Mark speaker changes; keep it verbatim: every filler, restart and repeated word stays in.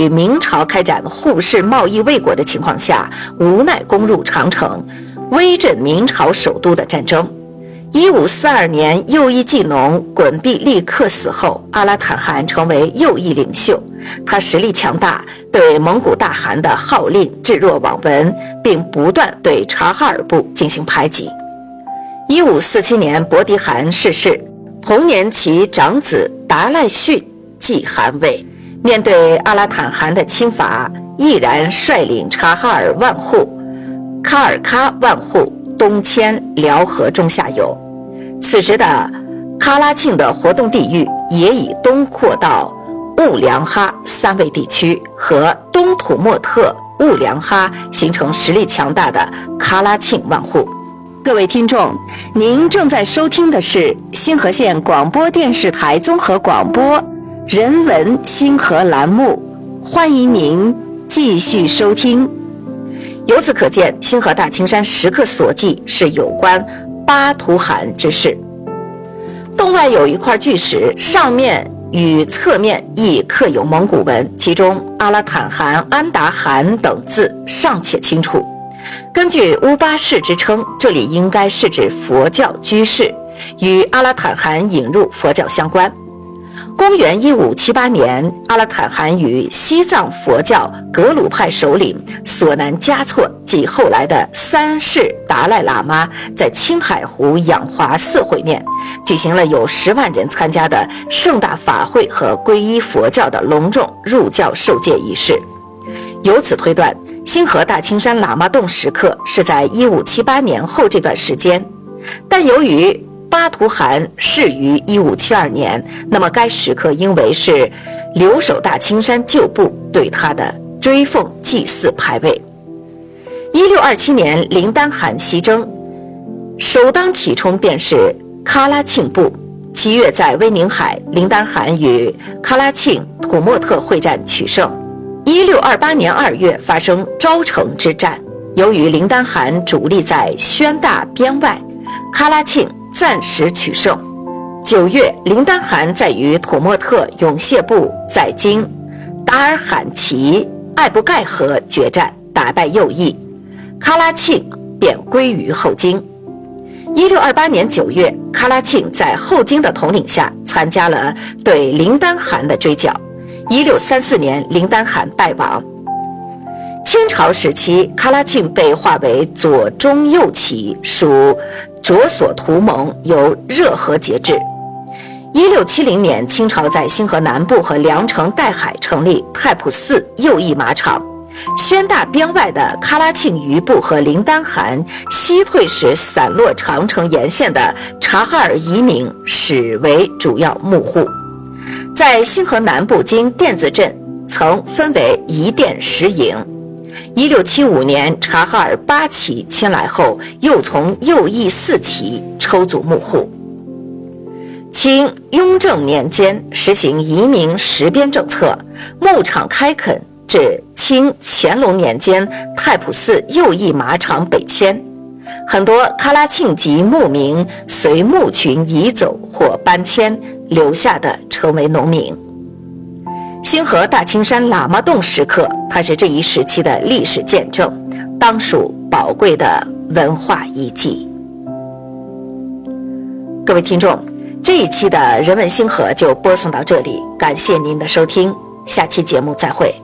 Speaker 1: 与明朝开展互市贸易未果的情况下，无奈攻入长城，威震明朝首都的战争。一五四二年，右翼技农衮必力克死后，阿拉坦汗成为右翼领袖。他实力强大，对蒙古大汗的号令置若罔闻，并不断对察哈尔部进行排挤。一五四七年，伯迪汗逝世，同年其长子达赖逊继汗位。面对阿拉坦汗的侵伐，毅然率领察哈尔万户、喀尔喀万户东迁辽河中下游。此时的喀拉沁的活动地域也已东扩到兀良哈三卫地区和东土默特、兀良哈，形成实力强大的喀拉沁万户。各位听众，您正在收听的是星河县广播电视台综合广播人文星河栏目，欢迎您继续收听。由此可见，星河大青山石刻所记是有关巴图汗之事。洞外有一块巨石，上面与侧面亦刻有蒙古文，其中阿拉坦汗、安达汗等字尚且清楚。根据乌巴氏之称，这里应该是指佛教居士，与阿拉坦汗引入佛教相关。公元一五七八年，阿拉坦汗与西藏佛教格鲁派首领索南嘉措及后来的三世达赖喇嘛在青海湖养华寺会面，举行了有十万人参加的盛大法会和皈依佛教的隆重入教受戒仪式。由此推断，星河大青山喇嘛洞石刻是在一五七八年后这段时间，但由于巴图汗逝于一五七二年，那么该石刻应为是留守大青山旧部对他的追奉祭祀牌位。一六二七年，林丹汗西征，首当其冲便是喀拉沁部。七月在威宁海，林丹汗与喀拉沁、土默特会战取胜。一六二八年二月发生昭城之战，由于林丹汗主力在宣大边外，喀拉沁暂时取胜。九月，林丹汗在与土默特永谢部在京达尔罕旗艾布盖河决战，打败右翼，喀拉沁便归于后金。一六二八年九月，喀拉沁在后金的统领下参加了对林丹汗的追剿。一六三四年，林丹汗败亡。清朝时期，喀拉沁被划为左中右旗，属卓索图盟，由热河节制。一六七零年，清朝在星河南部和凉城岱海成立太仆寺右翼马场。宣大边外的喀拉沁余部和林丹汗西退时散落长城沿线的察哈尔移民始为主要牧户。在星河南部经甸子镇曾分为一甸十营。一六七五年，察哈尔八旗迁来后，又从右翼四旗抽组牧户。清雍正年间实行移民实边政策，牧场开垦至清乾隆年间，太仆寺右翼马场北迁，很多喀拉沁籍牧民随牧群移走或搬迁，留下的成为农民。星河大青山喇嘛洞石刻，它是这一时期的历史见证，当属宝贵的文化遗迹。各位听众，这一期的人文星河就播送到这里，感谢您的收听，下期节目再会。